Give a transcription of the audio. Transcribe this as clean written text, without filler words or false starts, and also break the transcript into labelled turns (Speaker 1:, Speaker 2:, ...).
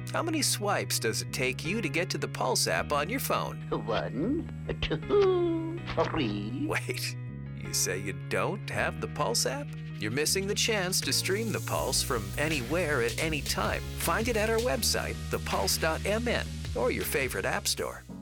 Speaker 1: How many swipes does it take you to get to the Pulse app on your phone?
Speaker 2: 1, 2, 3.
Speaker 1: Wait, you say you don't have the Pulse app? You're missing the chance to stream the Pulse from anywhere at any time. Find it at our website, thepulse.mn, or your favorite app store.